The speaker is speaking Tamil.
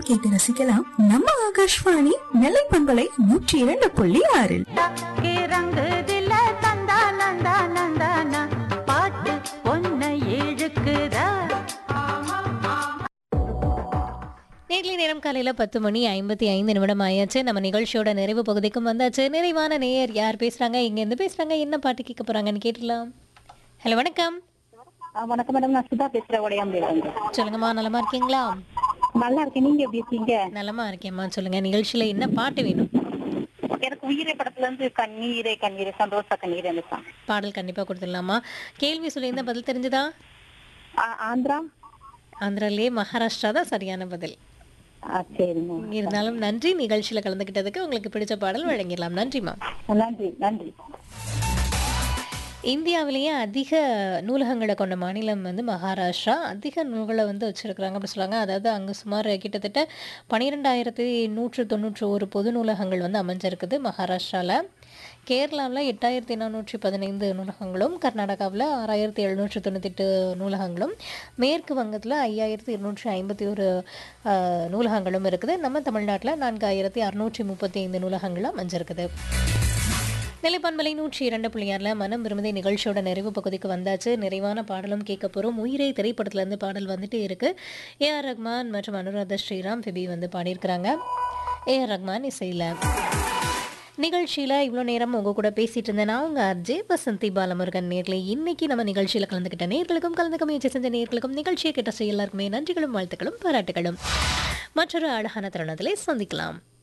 கேட்டு ரசிக்கலாம் நம்ம ஆகாஷ்வாணி நெல்லை பண்பலை 102.6. நேர்லி நேரம் காலையில் 10:55 ஆயாச்சு. நம்ம நிகழ்ச்சியோட நிறைவு பகுதிக்கும் வந்தாச்சு. நிறைவான நேயர் யார் பேசுறாங்க, இங்கேருந்து பேசுறாங்க, என்ன பாட்டு கேட்க போறாங்கன்னு கேட்டுலாம். ஹலோ, வணக்கம். வணக்கம் மேடம், நான் சுதா பேசுறேன். உடையாம்பேல. சொல்லுங்கம்மா, நலமா இருக்கீங்களா? நல்லா இருக்கேன், நீங்க எப்படி இருக்கீங்க? நலமா இருக்கேம்மா. சொல்லுங்க, நிகழ்ச்சியில என்ன பாட்டு வேணும்? எனக்கு உயிரை படத்துல இருந்து கண்ணீரே கண்ணீரே சந்தோஷ கண்ணீரே பாடல் கண்டிப்பா கொடுத்துடலாமா? கேள்வி சொல்லியிருந்த பதில் தெரிஞ்சுதா? ஆந்திரா. ஆந்திராலே மகாராஷ்டிரா தான் சரியான பதில். சரிங்க. இருந்தாலும் நன்றி, நிகழ்ச்சியில கலந்துக்கிட்டதுக்கு. உங்களுக்கு பிடிச்ச பாடல் வழங்கிடலாம். நன்றிம்மா. நன்றி நன்றி. இந்தியாவிலேயே அதிக நூலகங்களை கொண்ட மாநிலம் வந்து மகாராஷ்டிரா. அதிக நூல்களை வந்து வச்சுருக்குறாங்க அப்படி சொல்கிறாங்க. அதாவது அங்கே சுமார் கிட்டத்தட்ட 12,191 பொது நூலகங்கள் வந்து அமைஞ்சிருக்குது மகாராஷ்டிராவில். கேரளாவில் 8,415 நூலகங்களும், கர்நாடகாவில் 6,798 நூலகங்களும், மேற்கு வங்கத்தில் 5,251 நூலகங்களும் இருக்குது. நம்ம தமிழ்நாட்டில் 4,635 நூலகங்களும் அமைஞ்சிருக்குது. நிலைப்பண்பலை 102.6 மனம் விரும்புதை நிகழ்ச்சியோட நிறைவு பகுதிக்கு வந்தாச்சு. நிறைவான பாடலும் கேட்க போகிறோம். உயிரை திரைப்படத்துலேருந்து பாடல் வந்துட்டு இருக்கு. ஏஆர் ரஹ்மான் மற்றும் அனுராதா ஸ்ரீராம் ஃபிபி வந்து பாடியிருக்கிறாங்க. ஏஆர் ரஹ்மான் இசையில். நிகழ்ச்சியில் இவ்வளோ நேரம் உங்கள் கூட பேசிகிட்டு இருந்தேன் நான் உங்கள் அர்ஜே வசந்தி பாலமுருகன். நேரில் இன்னைக்கு நம்ம நிகழ்ச்சியில் கலந்துக்கிட்ட நேர்களுக்கும் கலந்துக்க முயற்சி செஞ்ச நேர்களுக்கும் நிகழ்ச்சியை கேட்ட எல்லாருக்குமே நன்றிகளும் வாழ்த்துக்களும் பாராட்டுகளும். மற்றொரு அழகான தருணத்திலே சந்திக்கலாம்.